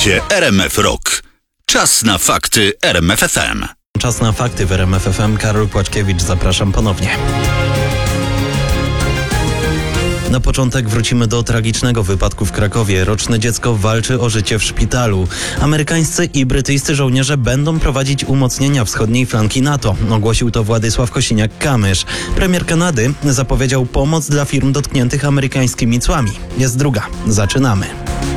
Słuchacie RMF Rock. Czas na fakty RMF FM. Czas na fakty w RMF FM. Karol Płaczkiewicz, zapraszam ponownie. Na początek wrócimy do tragicznego wypadku w Krakowie. Roczne dziecko walczy o życie w szpitalu. Amerykańscy i brytyjscy żołnierze będą prowadzić umocnienia wschodniej flanki NATO. Ogłosił to Władysław Kosiniak-Kamysz. Premier Kanady zapowiedział pomoc dla firm dotkniętych amerykańskimi cłami. Jest druga. Zaczynamy.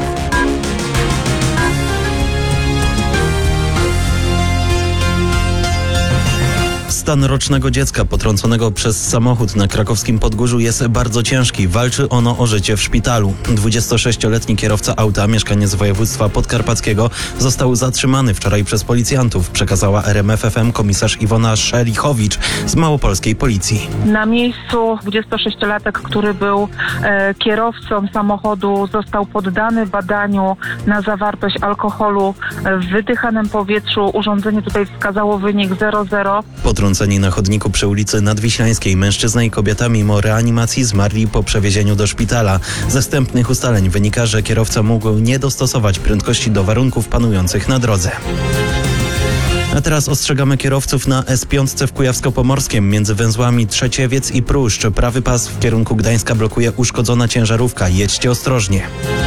Stan rocznego dziecka potrąconego przez samochód na krakowskim Podgórzu jest bardzo ciężki. Walczy ono o życie w szpitalu. 26-letni kierowca auta, mieszkaniec województwa podkarpackiego, został zatrzymany wczoraj przez policjantów, przekazała RMF FM komisarz Iwona Szelichowicz z małopolskiej policji. Na miejscu 26-latek, który był kierowcą samochodu, został poddany badaniu na zawartość alkoholu w wydychanym powietrzu. Urządzenie tutaj wskazało wynik 0,0. Potrąceni na chodniku przy ulicy Nadwiślańskiej mężczyzna i kobieta mimo reanimacji zmarli po przewiezieniu do szpitala. Ze wstępnych ustaleń wynika, że kierowca mógł nie dostosować prędkości do warunków panujących na drodze. A teraz ostrzegamy kierowców na S5 w Kujawsko-Pomorskiem między węzłami Trzeciewiec i Pruszcz. Prawy pas w kierunku Gdańska blokuje uszkodzona ciężarówka. Jedźcie ostrożnie.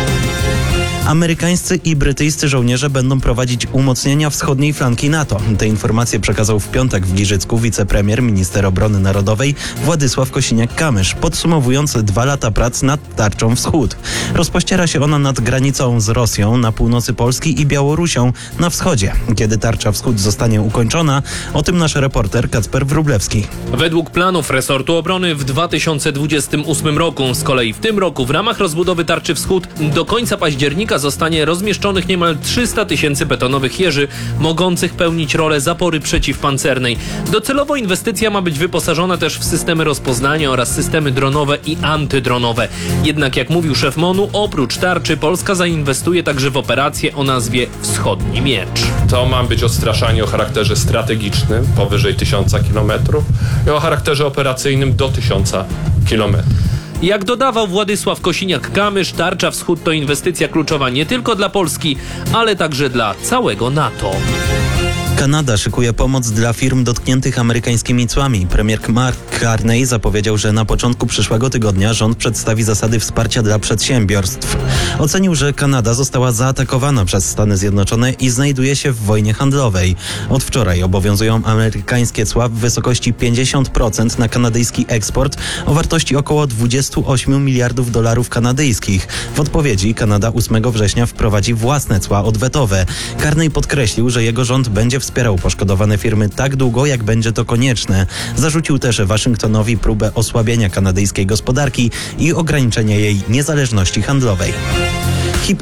Amerykańscy i brytyjscy żołnierze będą prowadzić umocnienia wschodniej flanki NATO. Te informacje przekazał w piątek w Giżycku wicepremier, minister obrony narodowej Władysław Kosiniak-Kamysz, podsumowując 2 lata prac nad Tarczą Wschód. Rozpościera się ona nad granicą z Rosją na północy Polski i Białorusią na wschodzie. Kiedy Tarcza Wschód zostanie ukończona, o tym nasz reporter Kacper Wróblewski. Według planów resortu obrony w 2028 roku, z kolei w tym roku w ramach rozbudowy Tarczy Wschód do końca października zostanie rozmieszczonych niemal 300 000 betonowych jeży, mogących pełnić rolę zapory przeciwpancernej. Docelowo inwestycja ma być wyposażona też w systemy rozpoznania oraz systemy dronowe i antydronowe. Jednak jak mówił szef MON-u, oprócz tarczy Polska zainwestuje także w operację o nazwie Wschodni Miecz. To ma być odstraszanie o charakterze strategicznym powyżej 1000 km i o charakterze operacyjnym do 1000 km. Jak dodawał Władysław Kosiniak-Kamysz, Tarcza Wschód to inwestycja kluczowa nie tylko dla Polski, ale także dla całego NATO. Kanada szykuje pomoc dla firm dotkniętych amerykańskimi cłami. Premier Mark Carney zapowiedział, że na początku przyszłego tygodnia rząd przedstawi zasady wsparcia dla przedsiębiorstw. Ocenił, że Kanada została zaatakowana przez Stany Zjednoczone i znajduje się w wojnie handlowej. Od wczoraj obowiązują amerykańskie cła w wysokości 50% na kanadyjski eksport o wartości około $28 miliardów kanadyjskich. W odpowiedzi Kanada 8 września wprowadzi własne cła odwetowe. Carney podkreślił, że jego rząd będzie wspierał poszkodowane firmy tak długo, jak będzie to konieczne. Zarzucił też Waszyngtonowi próbę osłabienia kanadyjskiej gospodarki i ograniczenia jej niezależności handlowej.